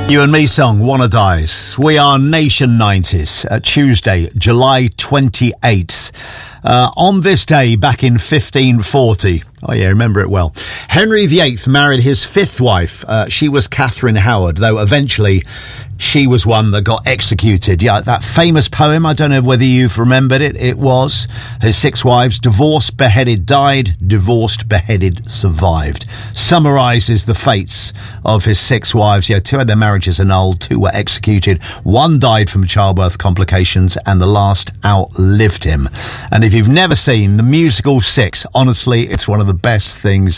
You and Me song, Wanna Dies. We are Nation 90s, Tuesday, July 28th. On this day, back in 1540, oh yeah, remember it well, Henry VIII married his fifth wife. She was Catherine Howard, though eventually she was one that got executed. Yeah, that famous poem, I don't know whether you've remembered it. It was his six wives, divorced, beheaded, died, divorced, beheaded, survived. Summarises the fates of his six wives. Yeah, two had their marriages annulled, two were executed, one died from childbirth complications, and the last outlived him. And if you've never seen the musical Six, honestly, it's one of the best things